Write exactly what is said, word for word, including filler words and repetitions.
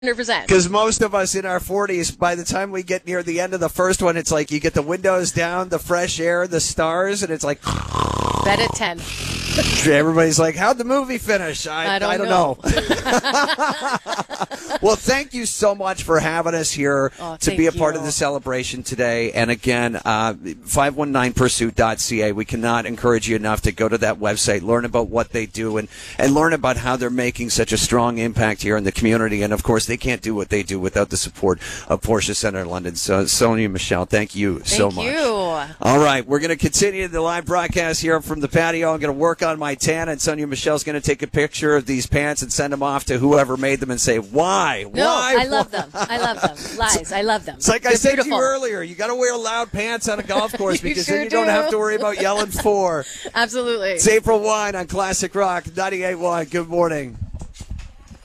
hundred percent. Because most of us in our forties, by the time we get near the end of the first one, it's like you get the windows down, the fresh air, the stars, and it's like... Bed at ten. Everybody's like, how'd the movie finish? I, I don't I don't know. know. Well, thank you so much for having us here Oh, to be a part you. of the celebration today. And again, uh, five one nine pursuit dot c a. We cannot encourage you enough to go to that website, learn about what they do, and, and learn about how they're making such a strong impact here in the community. And, of course, they can't do what they do without the support of Porsche Center London. So, Sonia, Michelle, thank you Thank so much. you. All right, we're going to continue the live broadcast here from the patio. I'm going to work on my tan, and Sonia Michelle's going to take a picture of these pants and send them off to whoever made them and say, why? No, why? I love them. I love them. Lies. I love them. It's like They're I said beautiful. to you earlier, you got to wear loud pants on a golf course You because sure then you don't do. have to worry about yelling four. Absolutely. It's April Wine on Classic Rock ninety-eight point one. Good morning.